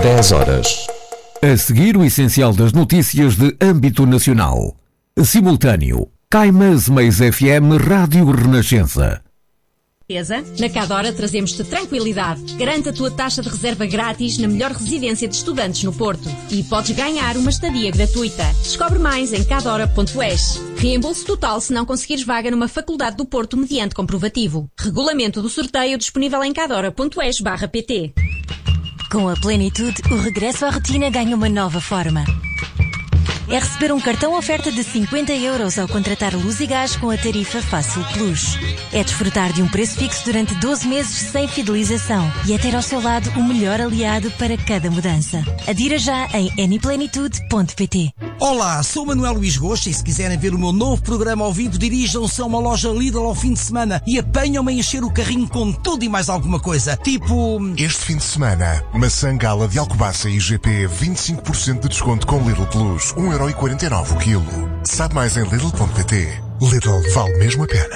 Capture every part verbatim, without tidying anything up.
dez horas. A seguir, o essencial das notícias de âmbito nacional. Simultâneo. Caimãs Meias F M Rádio Renascença. Na Cadora trazemos-te tranquilidade. Garante a tua taxa de reserva grátis na melhor residência de estudantes no Porto. E podes ganhar uma estadia gratuita. Descobre mais em cadora ponto es. Reembolso total se não conseguires vaga numa faculdade do Porto mediante comprovativo. Regulamento do sorteio disponível em cadora ponto es barra pt. Com a plenitude, o regresso à rotina ganha uma nova forma. É receber um cartão oferta de cinquenta euros ao contratar luz e gás com a tarifa Fácil Plus. É desfrutar de um preço fixo durante doze meses sem fidelização e é ter ao seu lado o melhor aliado para cada mudança. Adira já em aniplenitude ponto pt. Olá, sou Manuel Luís Gosta e se quiserem ver o meu novo programa ao vivo, dirijam-se a uma loja Lidl ao fim de semana e apanham-me a encher o carrinho com tudo e mais alguma coisa. Tipo... Este fim de semana, maçã gala de Alcobaça e I G P vinte e cinco por cento de desconto com Lidl Plus. um euro e quarenta e nove o quilo. Sabe mais em lidl ponto pt. Lidl vale mesmo a pena.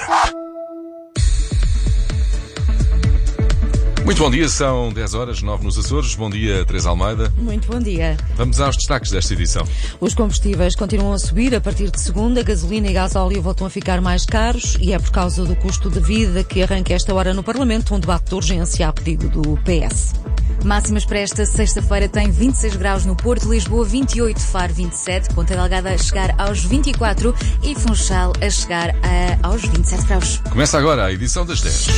Muito bom dia, são dez horas, nove nos Açores. Bom dia, Teresa Almeida. Muito bom dia. Vamos aos destaques desta edição. Os combustíveis continuam a subir a partir de segunda. Gasolina e gasóleo voltam a ficar mais caros e é por causa do custo de vida que arranca esta hora no Parlamento um debate de urgência a pedido do P S. Máximas para esta sexta-feira tem vinte e seis graus no Porto, Lisboa vinte e oito, Faro vinte e sete, Ponta Delgada a chegar aos vinte e quatro e Funchal a chegar a, aos vinte e sete graus. Começa agora a edição das dez.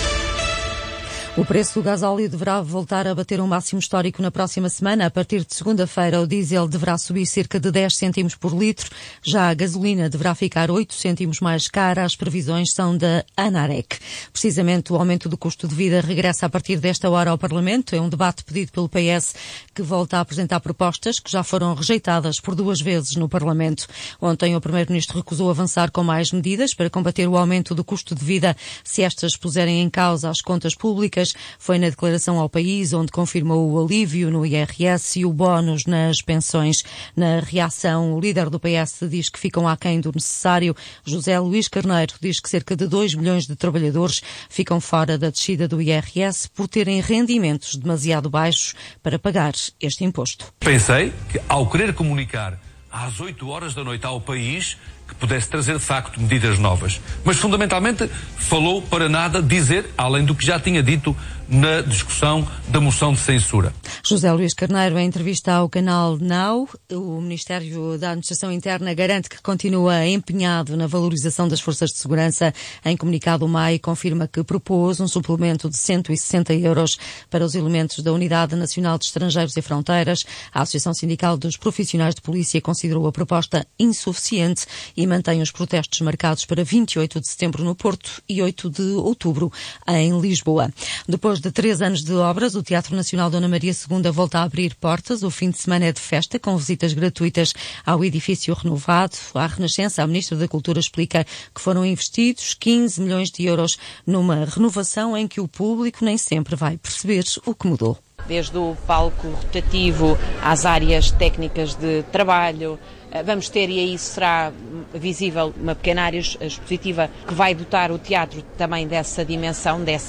O preço do gasóleo deverá voltar a bater um máximo histórico na próxima semana. A partir de segunda-feira, o diesel deverá subir cerca de dez cêntimos por litro. Já a gasolina deverá ficar oito cêntimos mais cara. As previsões são da ANAREC. Precisamente, o aumento do custo de vida regressa a partir desta hora ao Parlamento. É um debate pedido pelo P S que volta a apresentar propostas que já foram rejeitadas por duas vezes no Parlamento. Ontem, o Primeiro-Ministro recusou avançar com mais medidas para combater o aumento do custo de vida se estas puserem em causa as contas públicas. Foi na declaração ao país onde confirmou o alívio no I R S e o bónus nas pensões. Na reação, o líder do P S diz que ficam aquém do necessário. José Luís Carneiro diz que cerca de dois milhões de trabalhadores ficam fora da descida do I R S por terem rendimentos demasiado baixos para pagar este imposto. Pensei que, ao querer comunicar às oito horas da noite ao país, que pudesse trazer de facto medidas novas. Mas fundamentalmente falou para nada dizer, além do que já tinha dito na discussão da moção de censura. José Luís Carneiro, em entrevista ao canal Now, o Ministério da Administração Interna garante que continua empenhado na valorização das forças de segurança. Em comunicado, o M A I confirma que propôs um suplemento de cento e sessenta euros para os elementos da Unidade Nacional de Estrangeiros e Fronteiras. A Associação Sindical dos Profissionais de Polícia considerou a proposta insuficiente e mantém os protestos marcados para vinte e oito de setembro no Porto e oito de outubro em Lisboa. Depois de três anos de obras, o Teatro Nacional Dona Maria segunda volta a abrir portas. O fim de semana é de festa, com visitas gratuitas ao edifício renovado. À Renascença, a Ministra da Cultura explica que foram investidos quinze milhões de euros numa renovação em que o público nem sempre vai perceber o que mudou. Desde o palco rotativo às áreas técnicas de trabalho. Vamos ter, e aí será visível, uma pequena área expositiva que vai dotar o teatro também dessa dimensão, dessa